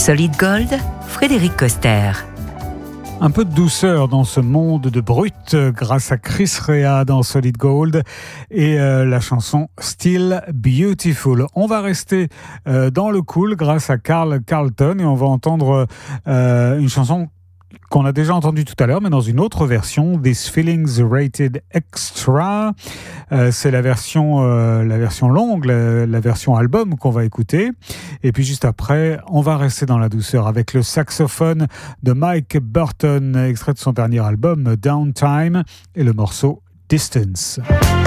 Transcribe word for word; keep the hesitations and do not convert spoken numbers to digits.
Solid Gold, Frédéric Coster. Un peu de douceur dans ce monde de brut grâce à Chris Rea dans Solid Gold et euh, la chanson Still Beautiful. On va rester euh, dans le cool grâce à Carl Carlton et on va entendre euh, une chanson qu'on a déjà entendu tout à l'heure, mais dans une autre version, These Feelings Rated Extra. Euh, c'est la version, euh, la version longue, la, la version album qu'on va écouter. Et puis juste après, on va rester dans la douceur avec le saxophone de Mike Burton, extrait de son dernier album, Downtime, et le morceau Distance.